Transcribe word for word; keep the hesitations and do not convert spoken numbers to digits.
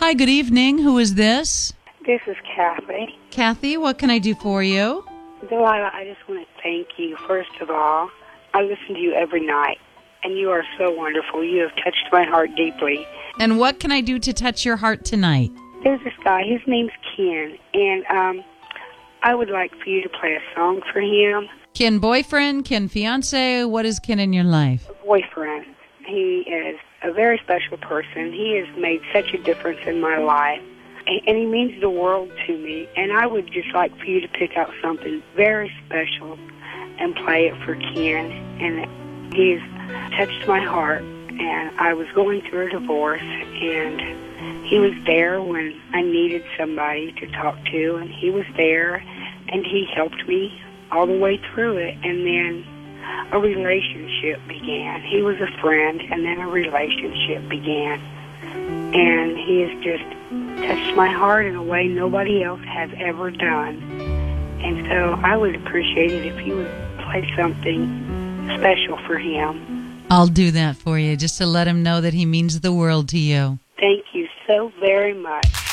Hi, good evening. Who is this? This is Kathy. Kathy, what can I do for you? Delilah, I just want to thank you. First of all, I listen to you every night, and you are so wonderful. You have touched my heart deeply. And what can I do to touch your heart tonight? There's this guy. His name's Ken, and um, I would like for you to play a song for him. Ken boyfriend, Ken fiance, what is Ken in your life? Boyfriend. He is a very special person. He has made such a difference in my life, and, and he means the world to me. And I would just like for you to pick out something very special and play it for Ken. And he's touched my heart, and I was going through a divorce, and he was there when I needed somebody to talk to, and he was there, and he helped me all the way through it. And then a relationship began. He was a friend, and then a relationship began. And he has just touched my heart in a way nobody else has ever done. And so I would appreciate it if you would play something special for him. I'll do that for you, just to let him know that he means the world to you. Thank you so very much.